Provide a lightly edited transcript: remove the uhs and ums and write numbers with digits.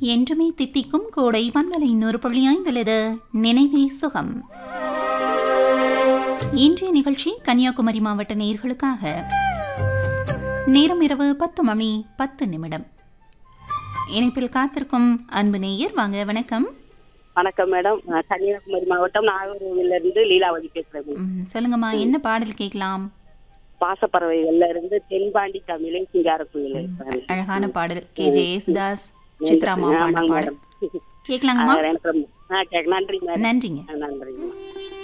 என்றுமே தித்திக்கும் கோடை பண்பலை 100.5 நினைவே சுகம். இன்றைய நிகழ்ச்சி கன்னியாகுமரி மாவட்ட நேயர்களுக்காக. நேரம் இரவு 10:10 இணைப்பில் காத்திருக்கும் அன்பு நேயர் வாங்க. வணக்கம். வணக்கம் மேடம். கன்னியாகுமரி மாவட்டம் நாகர்கோவில்ல இருந்து லீலாவதி பேசுறேன். சொல்லுங்கம்மா, என்ன பாடல் கேட்கலாம்? பாசப்பறவைகள்ல இருந்து தென்பாண்டி தமிழை சிங்காரக்குயிலை. அழகான பாடல். கே.ஜே. யேசுதாஸ், சித்ராமா பாடின பாடல் கேட்கலாங்கம்மா. நன்றி மேடம். நன்றிங்க. நன்றி.